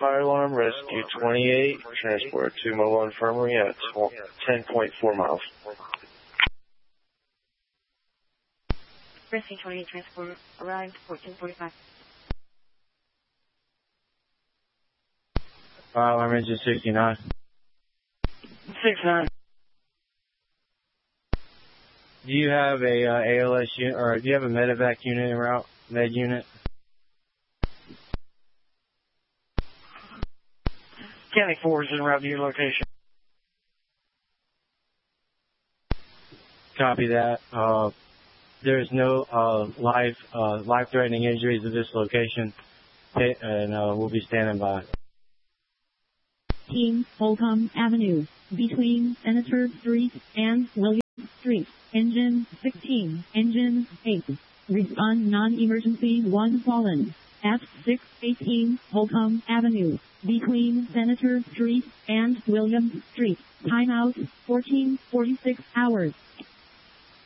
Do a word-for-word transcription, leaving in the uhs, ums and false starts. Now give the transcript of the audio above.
fire alarm, rescue twenty-eight, transport to mobile infirmary at ten point four miles. Rescue twenty-eight, transport arrived, fourteen forty-five. Fire alarm engine sixty-nine. six nine. Do you have a uh, A L S unit, or do you have a medevac unit en route? Med unit? County four is en route to your location. Copy that. Uh, there's no uh, life, uh, life-threatening injuries at this location, and uh, we'll be standing by. Team, Holcomb Avenue, between Senator Street and William Street. Engine sixteen, Engine eight. Respond non-emergency one fallen. At six eighteen Holcomb Avenue, between Senator Street and William Street. Timeout fourteen forty-six hours.